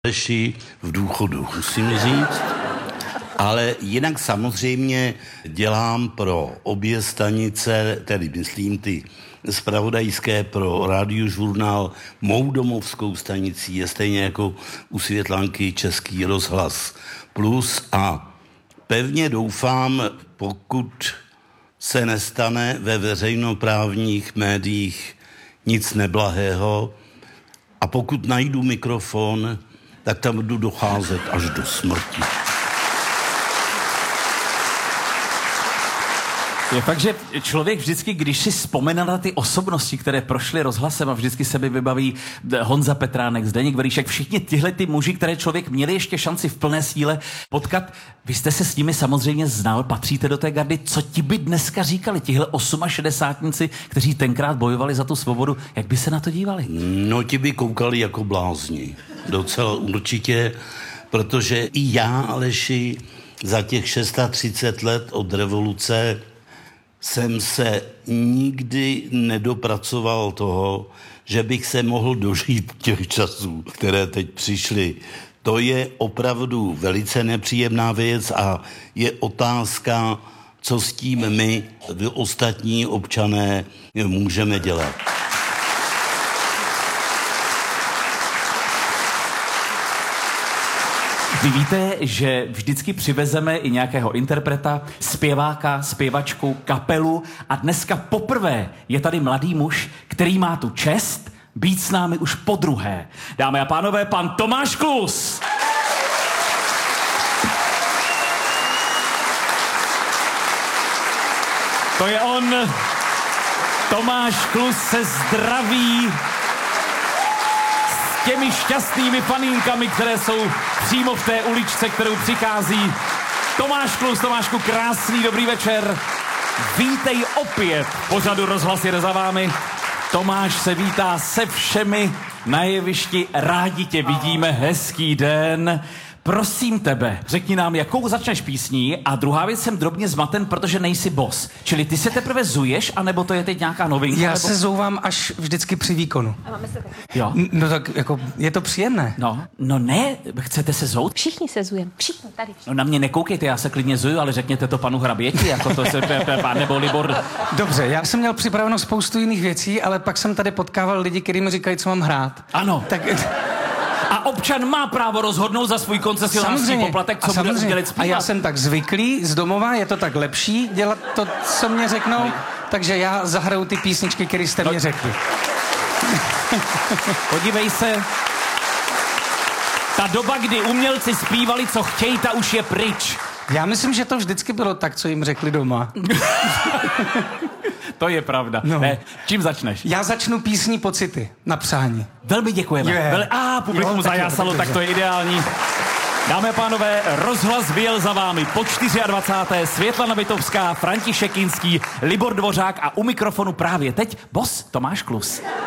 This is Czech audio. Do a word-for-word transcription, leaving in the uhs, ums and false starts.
Aleši v důchodu, musím říct. Ale jinak samozřejmě dělám pro obě stanice, tedy myslím ty zpravodajské, pro Radiožurnál, mou domovskou stanicí je stejně jako u Světlanky Český rozhlas Plus a pevně doufám, pokud se nestane ve veřejnoprávních médiích nic neblahého a pokud najdu mikrofon, tak tam budu docházet až do smrti. Je fakt, že člověk vždycky, když si vzpomene na ty osobnosti, které prošly rozhlasem a vždycky se mi vybaví Honza Petránek, Zdeněk Veríšek, všichni tyhle ty muži, které člověk měli ještě šanci v plné síle potkat. Vy jste se s nimi samozřejmě znal, patříte do té gardy. Co ti by dneska říkali, tihle osmašedesátníci, kteří tenkrát bojovali za tu svobodu, jak by se na to dívali? No, ti by koukali jako blázni. Docela určitě, protože i já, Aleši, za těch třicet šest let od revoluce jsem se nikdy nedopracoval toho, že bych se mohl dožít těch časů, které teď přišly. To je opravdu velice nepříjemná věc a je otázka, co s tím my, vy ostatní občané, můžeme dělat. Vy víte, že vždycky přivezeme i nějakého interpreta, zpěváka, zpěvačku, kapelu a dneska poprvé je tady mladý muž, který má tu čest být s námi už podruhé. Dámy a pánové, pan Tomáš Klus. To je on. Tomáš Klus se zdraví těmi šťastnými panínkami, které jsou přímo v té uličce, kterou přichází. Tomáš Klus, Tomášku, krásný dobrý večer. Vítej opět v pořadu Rozhlas jede za vámi. Tomáš se vítá se všemi na jevišti. Rádi tě vidíme, hezký den. Prosím tebe, řekni nám, jakou začneš písní a druhá věc, jsem drobně zmaten, protože nejsi boss. Čili ty se teprve zuješ, anebo to je teď nějaká novinka? Já nebo... se zouvám až vždycky při výkonu. A máme se taky. Jo. No tak jako, je to příjemné. No, no ne, chcete se zout? Všichni se zujeme, všichni tady. No na mě nekoukejte, já se klidně zuju, ale řekněte to panu hraběti, jako to se pán nebo Libor. Dobře, já jsem měl připraveno spoustu jiných věcí, ale pak jsem tady potkával lidi, kteří mi říkají, co mám hrát. Ano. Tak... A občan má právo rozhodnout za svůj koncesionářský poplatek, co bude udělat zpívat. A já jsem tak zvyklý z domova, je to tak lepší dělat to, co mě řeknou, no. Takže já zahraju ty písničky, které jste no. mě řekli. Podívej se. Ta doba, kdy umělci zpívali, co chtějí, ta už je pryč. Já myslím, že to vždycky bylo tak, co jim řekli doma. To je pravda. No. Ne, čím začneš? Já začnu písní Pocity na přání. Velmi děkujeme. Yeah. Vel... A, publikum zajásalo, tak to je ideální. Dámy a pánové, rozhlas vyjel za vámi po dvacáté čtvrté Světlana Vitovská, František Kinský, Libor Dvořák a u mikrofonu právě teď boss Tomáš Klus.